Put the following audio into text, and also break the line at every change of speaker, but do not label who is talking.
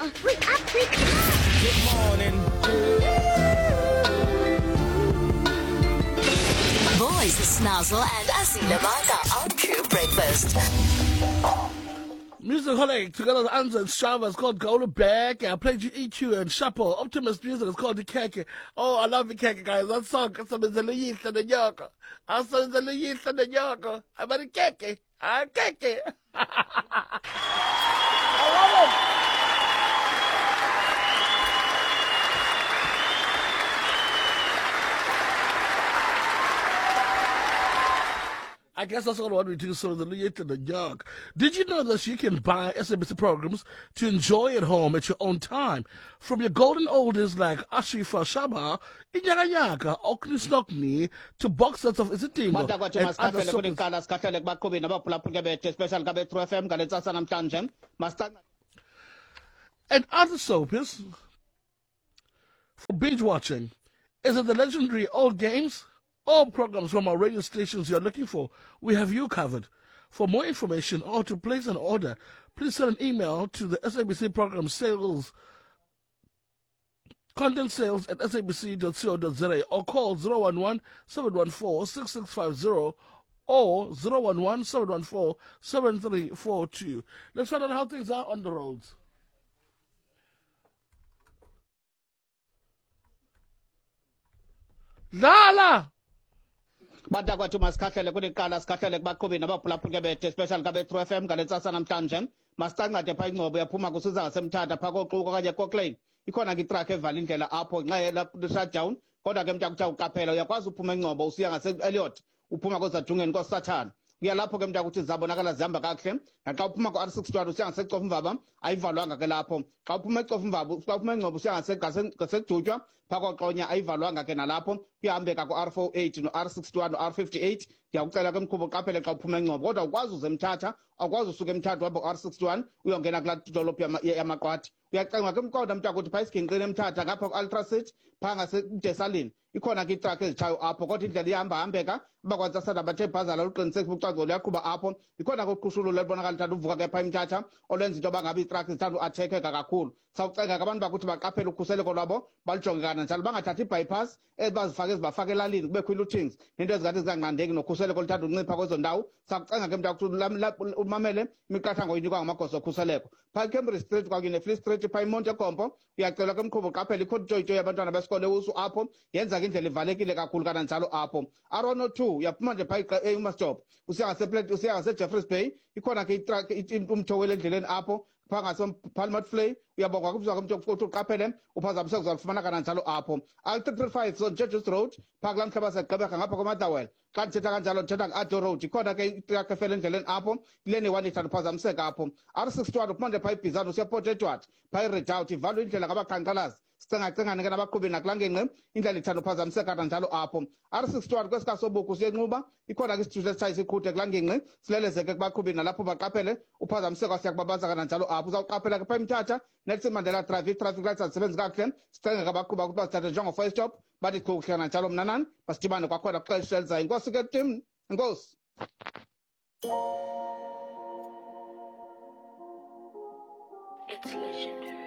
Wake up.
Good morning.
Boys, Snazzle and Asila Maka on Crew Breakfast.
Music Holic together with Anza and Strava is called Go to Back. I played you EQ and Chapo. Optimist Music is called The Keke. Oh, I love The Keke, guys. That song is the Luis and the Yoko. Also, the Luis and the Yoko. I'm a Keke. I'm Keke. I love it. I guess that's all what we do, so the Luis and the Yoko. Did you know that you can buy SABC programs to enjoy at home at your own time? From your golden oldies like Ashifa Shaba, Inyaganyaka, Okni Snokni, to box sets of Isitingo and other soapies for binge watching. Is it the legendary old games? All programs from our radio stations you're looking for, we have you covered. For more information or to place an order, please send an email to the SABC program sales, content sales at sabc.co.za or call 011-714-6650 or 011-714-7342. Let's find out how things are on the roads. Lala!
Badagwatu maskhahlele kuliqala sikhahlele kubaqhubi nabaphulaphuli bethu special kabe True FM ngaletsasa namhlanje masicancade pha ingcobo yaphuma kusiza ngasemthatha pha koquko okanye koklane ikhona ke truck evala indlela apho nxa la shutdown kodwa ke mntakutha uqaphela uyakwazi uphuma ingcobo usiya ngase Elliot uphuma kozadungeni kosathana uyalapho ke mntakuthi zabonakala zihamba kahle naxa uphuma ku-R61 usiya ngaseCofimvaba ayivalwanga ke lapho xa uphuma eCofimvaba xa uphuma ingcobo usiya ngaseGcutywa phakoqonya ayivalwanga ke nalapho kuyahambeka ku-R48 no-R61 no-R58 ndiyakucela ke mkhubo uqaphele xa uphuma ingcobo kodwa ukwazi uze emthatha awukwazi usuke emthatha wapho R61 uyongena kulaa dolophu yamaqwathi uyacenga ke mqonda mntakuthi phaa isiginqini emthatha ngapha ku-Ultracity phaa ngasedesalini ikhona ke itruck ezitshayo apho kodwa indlela iyahambahambeka abakwantsasana bathe bhazala luqinisekisa ucwangco luyaqhuba apho ikhona ke uqhushululo elibonakala lithanda uvuka ke phaa imthatha olwenza into yoba ngabe iitruck zithanda uathekeka kakhulu sawucenga ke abantu bakuthi baqaphele ukhuseleko lwabo balujonge njalo bangathathi i-bypass bazifake zibafake elalini kubekho i-lootings nento ezingathi zinganqandeki nokhuseleko oluthanda uncipha kwezo ndawo sakucenga ke mntakuthi umamele imiqathango inikwa ngamagosa okhuseleko phaa iCambridge Street kwakunye neFleet Street phaa iMonte Compo uyacelwa ke mkhubo uqaphele ikhontitoyito yabantwana besikole usu apho yenza ke indlela ivalekile kakhulu kananjalo apho R102 uyaphuma nje phaa eUmastop usiya ngaseJeffreys Bay ikhona ke umtho wele endleleni apho phaa ngasePalmat Flay uyabonga kubizwa ke mntu uqaphele uphazamiseko uzalufumana kananjalo apho R335 so Judges Road phaa kulaa mhlaba segqibeka ngapha kwaMotherwell xa ndithetha kanjalo ndithetha nge-Addo Road ikhona ke itrakhi efele endleleni apho ileni one ithanda uphazamiseka apho R61 uphuma nje phaa iBizana usiya Port Edward phaa iRedout ivalwe indlela ngabaqhankqalazi sicengacengane ke nabaqhubi nakulangengqe indlela ithanda uphazamiseka kanjalo apho R61 kwesikasobuku siyenquba ikhona ke isithuthi esitshaya isikhuthe kulangengqe silelezeke kubaqhubi nalapho baqaphele uphazamiseko siyakubabaza kananjalo apho uzawuqaphela ke phaa imthatha Nelson Mandela Drive i-traffic lights azisebenzi kakuhle sicenge kabaqhuba ukuthi bazithathe njengo-first stop bathi qho kuhle kananjalo mnanani basidibane kwakhona kuxesha elizayo inkosi ke tim inkosi
It's legendary.